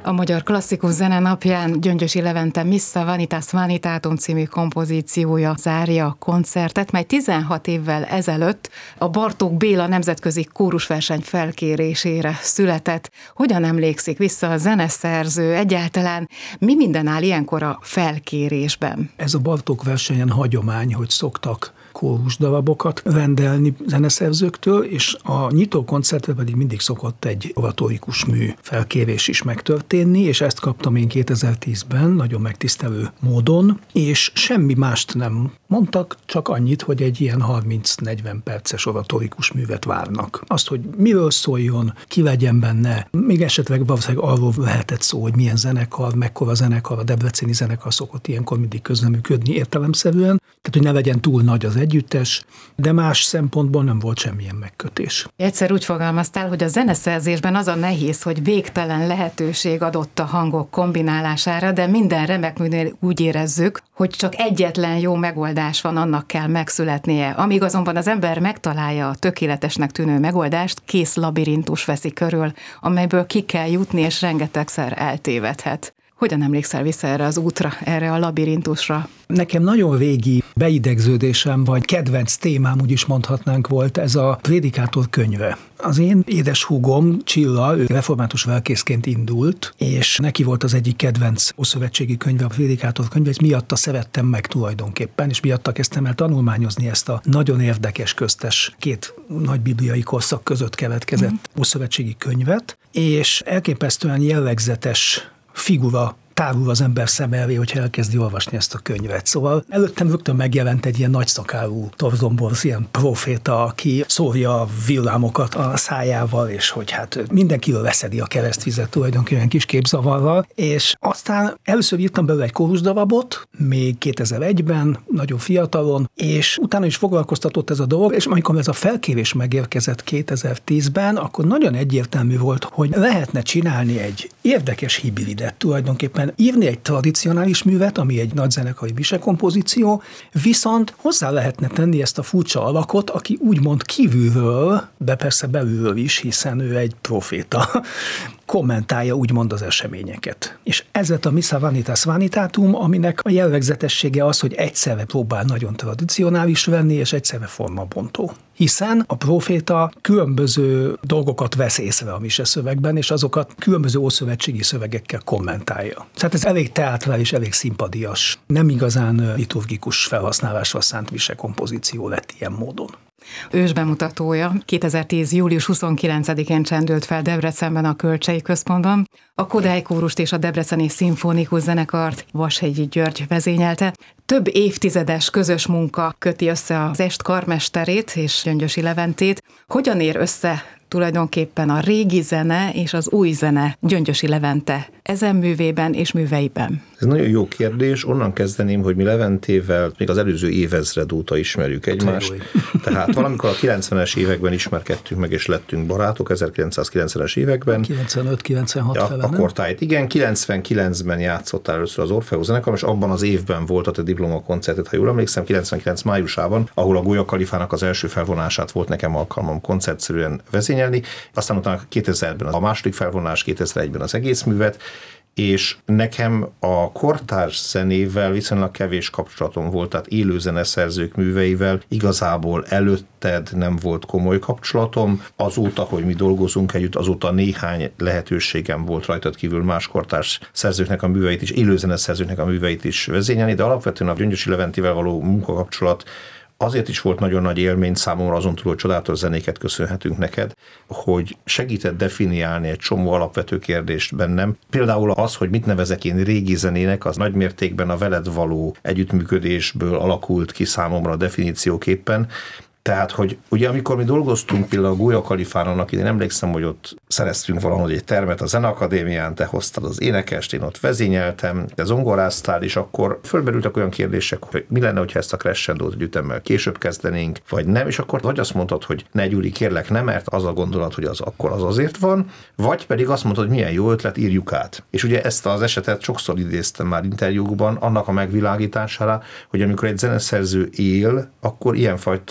A Magyar Klasszikus Zene napján Gyöngyösi Levente Missa Vanitas Vanitatum című kompozíciója zárja a koncertet, mely 16 évvel ezelőtt a Bartók Béla nemzetközi kórusverseny felkérésére született. Hogyan emlékszik vissza a zeneszerző, egyáltalán mi minden áll ilyenkor a felkérésben? Ez a Bartók versenyen hagyomány, hogy szoktak kórusdarabokat rendelni zeneszerzőktől, és a nyitó koncertre pedig mindig szokott egy oratórikus mű felkérés is megtörténni, és ezt kaptam én 2010-ben nagyon megtisztelő módon, és semmi mást nem mondtak, csak annyit, hogy egy ilyen 30-40 perces oratórikus művet várnak. Azt, hogy miről szóljon, ki legyen benne, még esetleg valószínűleg arról lehetett szó, hogy milyen zenekar, mekkora zenekar, a debreceni zenekar szokott ilyenkor mindig közreműködni értelemszerűen, tehát hogy ne legyen túl nagy az együttes, de más szempontból nem volt semmilyen megkötés. Egyszer úgy fogalmaztál, hogy a zeneszerzésben az a nehéz, hogy végtelen lehetőség adott a hangok kombinálására, de minden remek műnél úgy érezzük, hogy csak egyetlen jó megoldás van, annak kell megszületnie. Amíg azonban az ember megtalálja a tökéletesnek tűnő megoldást, kész labirintus veszi körül, amelyből ki kell jutni, és rengetegszer eltévedhet. Hogyan emlékszel vissza erre az útra, erre a labirintusra? Nekem nagyon régi beidegződésem, vagy kedvenc témám, úgy is mondhatnánk, volt ez a Prédikátor könyve. Az én édeshúgom, Csilla, ő református lelkészként indult, és neki volt az egyik kedvenc ószövetségi könyve, a Prédikátor könyve, és miatta szerettem meg tulajdonképpen, és miatta kezdtem el tanulmányozni ezt a nagyon érdekes köztes két nagy bibliai korszak között keletkezett ószövetségi könyvet, és elképesztően jellegzetes figura tárul az ember szem elé, hogyha elkezdi olvasni ezt a könyvet. Szóval előttem rögtön megjelent egy ilyen nagyszakálú torzomborz, ilyen proféta, aki szórja a villámokat a szájával, és hogy hát mindenkiről veszedi a keresztvizet tulajdonképpen kis képzavarral, és aztán először írtam belőle egy kórusdarabot, még 2001-ben, nagyon fiatalon, és utána is foglalkoztatott ez a dolog, és amikor ez a felkérés megérkezett 2010-ben, akkor nagyon egyértelmű volt, hogy lehetne csinálni egy érdekes hibridet tulajdonképpen, írni egy tradicionális művet, ami egy nagyzenekari visekompozíció, viszont hozzá lehetne tenni ezt a furcsa alakot, aki úgymond kívülről, de persze belülről is, hiszen ő egy proféta, kommentálja úgymond az eseményeket. És ez lett a Missa Vanitas Vanitatum, aminek a jellegzetessége az, hogy egyszerre próbál nagyon tradicionális lenni, és egyszerre formabontó. Hiszen a proféta különböző dolgokat vesz észre a mise szövegben, és azokat különböző ószövetségi szövegekkel kommentálja. Tehát ez elég teátrális, elég szimpadias, nem igazán liturgikus felhasználásra szánt mise kompozíció lett ilyen módon. Ősbemutatója 2010. július 29-én csendült fel Debrecenben a Kölcsei Központban. A Kodály kórust és a Debreceni Szimfonikus Zenekart Vashegyi György vezényelte. Több évtizedes közös munka köti össze az est karmesterét és Gyöngyösi Leventét. Hogyan ér össze tulajdonképpen a régi zene és az új zene Gyöngyösi Levente ezen művében és műveiben? Ez nagyon jó kérdés. Onnan kezdeném, hogy mi Leventével még az előző évezred óta ismerjük egymást. Tehát valamikor a 90-es években ismerkedtünk meg, és lettünk barátok, 1990-es években. 95-96 ja, fele, akkor tájt. Igen, 99-ben játszottál először az Orfeus zenekar, és abban az évben volt a te diplomakoncertet, ha jól emlékszem, 99 májusában, ahol a Golya Kalifának az első felvonását volt nekem alkalmam koncertszerűen vezényelni. Aztán utána 2000-ben a második felvonás, 2001-ben az egész művet, és nekem a kortárs zenével viszonylag kevés kapcsolatom volt, tehát élő zeneszerzők műveivel igazából előtted nem volt komoly kapcsolatom. Azóta, hogy mi dolgozunk együtt, azóta néhány lehetőségem volt rajtad kívül más kortárs szerzőknek a műveit is, élő zeneszerzőknek a műveit is vezényelni, de alapvetően a Gyöngyösi Leventivel való munkakapcsolat azért is volt nagyon nagy élmény számomra, azon túl, hogy csodálatos zenéket köszönhetünk neked, hogy segített definiálni egy csomó alapvető kérdést bennem. Például az, hogy mit nevezek én régi zenének, az nagy mértékben a veled való együttműködésből alakult ki számomra a definícióképpen. Tehát, hogy ugye amikor mi dolgoztunk például a Golya Kalifán, annak én emlékszem, hogy ott szereztünk valahogy egy termet a Zeneakadémián, te hoztad az énekest, én ott vezényeltem, te zongoráztál, és akkor fölmerültek olyan kérdések, hogy mi lenne, hogyha ezt a crescendót egy ütemmel később kezdenénk, vagy nem, és akkor vagy azt mondtad, hogy ne Gyuri, kérlek, nem, mert az a gondolat, hogy az akkor az azért van, vagy pedig azt mondtad, hogy milyen jó ötlet, írjuk át. És ugye ezt az esetet sokszor idéztem már interjúkban, annak a megvilágítására, hogy amikor egy zeneszerző él, akkor ilyenfajta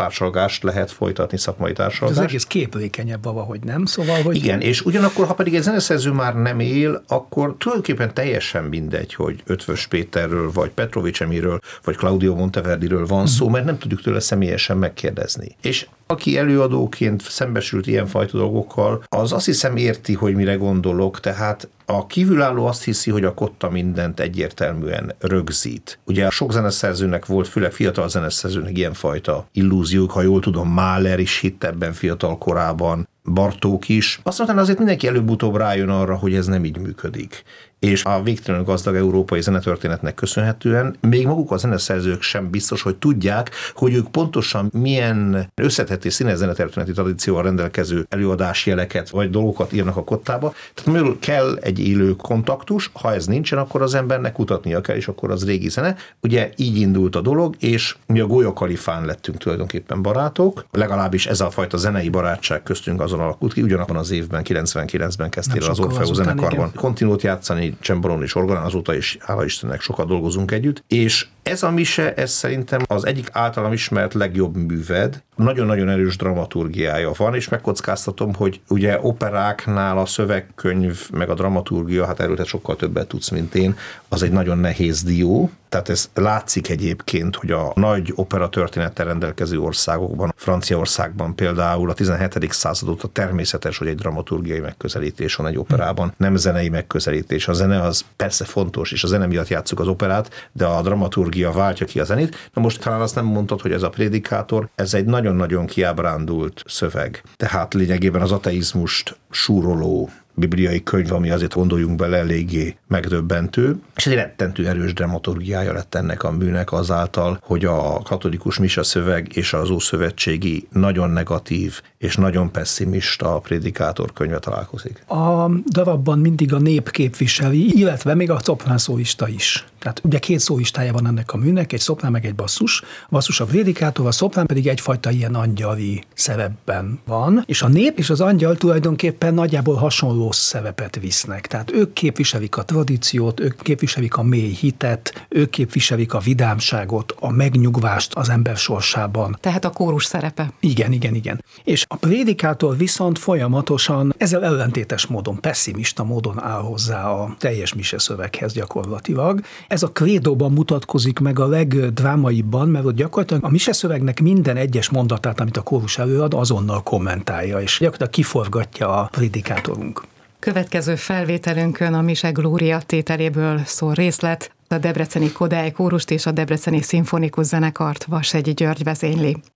társalgást lehet folytatni, szakmai társalgást. Az egész képlékenyebb valahogy, nem? Szóval, hogy... Igen, és ugyanakkor, ha pedig egy zeneszerző már nem él, akkor tulajdonképpen teljesen mindegy, hogy Ötvös Péterről, vagy Petrovics Emilről, vagy Claudio Monteverdiről van szó, mert nem tudjuk tőle személyesen megkérdezni. És aki előadóként szembesült ilyenfajta dolgokkal, az azt hiszem érti, hogy mire gondolok, tehát a kívülálló azt hiszi, hogy a kotta mindent egyértelműen rögzít. Ugye sok zeneszerzőnek volt, főleg fiatal zeneszerzőnek ilyenfajta illúziók, ha jól tudom, Mahler is hitt ebben fiatal korában, Bartók is. Aztán azért mindenki előbb-utóbb rájön arra, hogy ez nem így működik. És a végtelenül gazdag európai zenetörténetnek köszönhetően még maguk a zeneszerzők sem biztos, hogy tudják, hogy ők pontosan milyen összetett és színes zenetörténeti tradícióval rendelkező előadásjeleket vagy dolgokat írnak a kottába. Tehát mivel kell egy élő kontaktus, ha ez nincsen, akkor az embernek kutatnia kell, és akkor az régi zene. Ugye így indult a dolog, és mi a Goya Kalifán lettünk tulajdonképpen barátok, legalábbis ez a fajta zenei barátság köztünk azon alakult ki, ugyanabban az évben, 99-ben kezdtél az Orfeus zenekarban kontinót játszani, csembalón és orgonán, azóta is, hála Istennek, sokat dolgozunk együtt, és ez a mise, ez szerintem az egyik általam ismert legjobb műved, nagyon-nagyon erős dramaturgiája van, és megkockáztatom, hogy ugye operáknál a szövegkönyv, meg a dramaturgia, hát erről te sokkal többet tudsz, mint én, az egy nagyon nehéz dió, tehát ez látszik egyébként, hogy a nagy opera történettel rendelkező országokban, Franciaországban például a 17. század óta természetes, hogy egy dramaturgiai megközelítés van egy operában, nem zenei megközelítés. A zene az persze fontos, és a zene miatt játsszuk az operát, de a dramaturgia váltja ki a zenét. Na most talán azt nem mondtad, hogy ez a Prédikátor, ez egy nagyon-nagyon kiábrándult szöveg. Tehát lényegében az ateizmust súroló bibliai könyv, ami azért gondoljunk bele eléggé megdöbbentő, és egy rettentő erős dramaturgiája lett ennek a műnek azáltal, hogy a katolikus mise szöveg és az ószövetségi nagyon negatív és nagyon pessimista Prédikátor könyve találkozik. A darabban mindig a nép képviseli, illetve még a szoprán szólista is. Tehát ugye két szólistája van ennek a műnek, egy szoprán meg egy basszus. A basszus a prédikátor, a szoprán pedig egyfajta ilyen angyali szerepben van, és a nép és az angyal tulajdonképpen nagyjából hasonló szerepet visznek. Tehát ők képviselik a tradíciót, ők képviselik a mély hitet, ők képviselik a vidámságot, a megnyugvást az ember sorsában. Tehát a kórus szerepe. Igen. És a prédikátor viszont folyamatosan ezzel ellentétes módon, pessimista módon áll hozzá a teljes mise szöveghez gyakorlatilag. Ez a krédóban mutatkozik meg a legdrámaibban, mert ott gyakorlatilag a mise szövegnek minden egyes mondatát, amit a kórus előad, azonnal kommentálja, és gyakorlatilag kiforgatja a prédikátorunk. Következő felvételünkön a mise Glória tételéből szól részlet, a debreceni Kodály kórust és a debreceni szimfonikus zenekart Vashegyi György vezényli.